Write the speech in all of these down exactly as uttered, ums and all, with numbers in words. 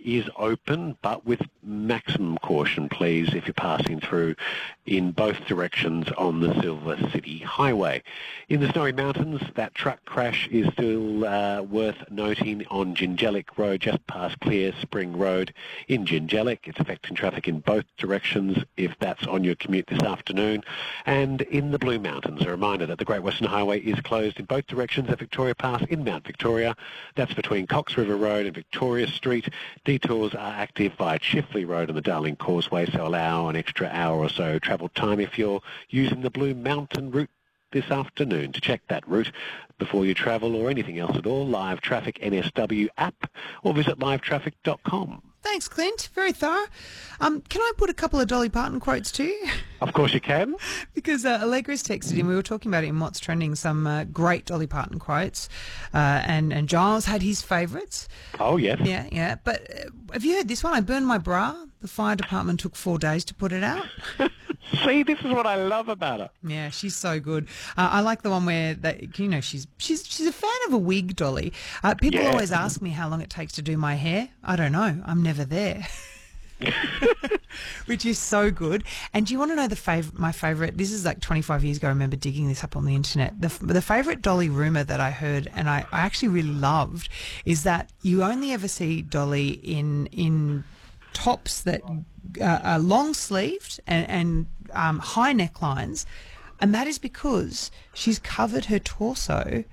is open, but with maximum caution, please, if you're passing through in both directions on the Silver City Highway. In the Snowy Mountains, that truck crash is still uh, worth noting on Jingellic Road, just past Clear Spring Road in Jingellic. It's affecting traffic in both directions if that's on your commute this afternoon. And in the Blue Mountains, a reminder that the Great Western Highway is closed in both directions at Victoria Pass in Mount Victoria. That's between Cox River Road and Victoria Street. Detours are active via Chifley Road and the Darling Causeway, so allow an extra hour or so travel time if you're using the Blue Mountain route this afternoon. To check that route before you travel or anything else at all, Live Traffic N S W app or visit live traffic dot com. Thanks, Clint. Very thorough. Um, can I put a couple of Dolly Parton quotes to you? Of course you can. Because uh, Allegra's texted in. We were talking about it in What's Trending, some uh, great Dolly Parton quotes. Uh, and, and Giles had his favourites. Oh, yes. Yeah, yeah. But uh, have you heard this one? I burned my bra. The fire department took four days to put it out. See, this is what I love about her. Yeah, she's so good. Uh, I like the one where, they, you know, she's she's she's a fan of a wig, Dolly. Uh, people Yeah. always ask me how long it takes to do my hair. I don't know. I'm never there. Which is so good. And do you want to know the fav- my favourite? This is like twenty-five years ago. I remember digging this up on the internet. The, the favourite Dolly rumour that I heard and I, I actually really loved is that you only ever see Dolly in in tops that uh, are long-sleeved and, and um, high necklines, and that is because she's covered her torso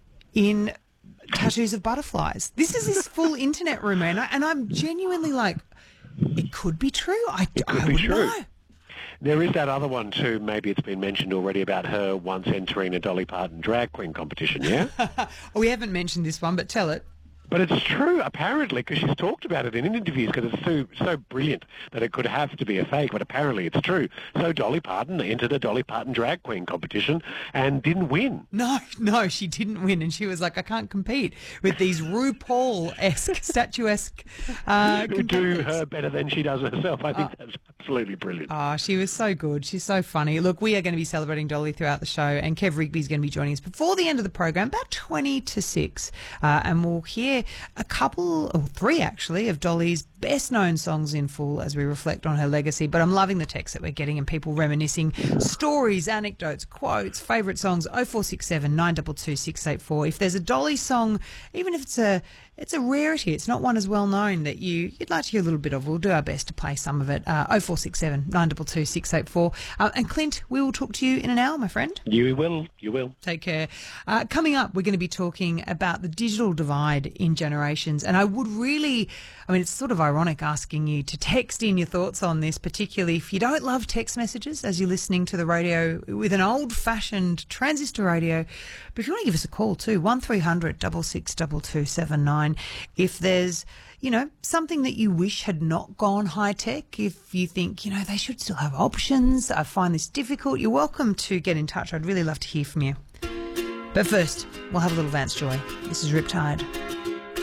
in tattoos of butterflies. This is this full internet rumour, and, I, and I'm genuinely like, it could be true. I, It could I be wouldn't true. know. There is that other one too, maybe it's been mentioned already, about her once entering a Dolly Parton drag queen competition, yeah? We haven't mentioned this one, but tell it. But it's true, apparently, because she's talked about it in interviews because it's so, so brilliant that it could have to be a fake, but apparently it's true. So Dolly Parton entered a Dolly Parton drag queen competition and didn't win. No, no, she didn't win, and she was like, I can't compete with these RuPaul-esque, statuesque uh, Who do competitors. her better than she does herself. I think that's absolutely brilliant. Oh, she was so good. She's so funny. Look, we are going to be celebrating Dolly throughout the show, and Kev Rigby's going to be joining us before the end of the program, about twenty to six, uh, and we'll hear a couple, or three actually, of Dolly's best-known songs in full as we reflect on her legacy. But I'm loving the text that we're getting and people reminiscing, stories, anecdotes, quotes, favourite songs, oh four six seven, nine two two, six eight four. If there's a Dolly song, even if it's a it's a rarity, it's not one as well known that you, you'd like to hear a little bit of, we'll do our best to play some of it. Uh, oh four six seven, nine two two, six eight four. Uh, and Clint, we will talk to you in an hour, my friend. You will, you will. Take care. Uh, coming up, we're going to be talking about the digital divide in generations. And I would really, I mean, it's sort of ironic asking you to text in your thoughts on this, particularly if you don't love text messages as you're listening to the radio with an old-fashioned transistor radio. But if you want to give us a call too, one three hundred, six six two two seven nine. If there's, you know, something that you wish had not gone high-tech, if you think, you know, they should still have options, I find this difficult, you're welcome to get in touch. I'd really love to hear from you. But first, we'll have a little Vance Joy. This is Riptide.